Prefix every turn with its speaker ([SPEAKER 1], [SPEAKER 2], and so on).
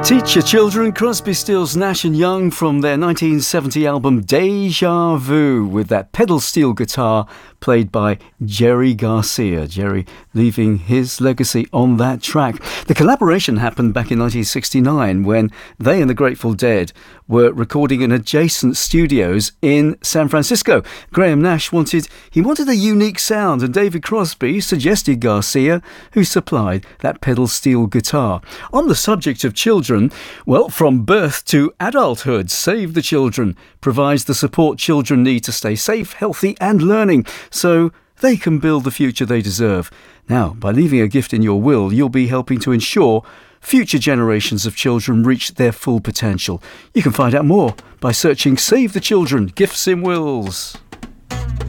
[SPEAKER 1] Teach Your Children, Crosby, Stills, Nash & Young from their 1970 album Deja Vu with that pedal steel guitar played by Jerry Garcia. Jerry leaving his legacy on that track. The collaboration happened back in 1969 when they and the Grateful Dead were recording in adjacent studios in San Francisco. Graham Nash wanted a unique sound, and David Crosby suggested Garcia, who supplied that pedal steel guitar. On the subject of children, well, from birth to adulthood, Save the Children provides the support children need to stay safe, healthy and learning so they can build the future they deserve. Now, by leaving a gift in your will, you'll be helping to ensure future generations of children reach their full potential. You can find out more by searching Save the Children Gifts in Wills.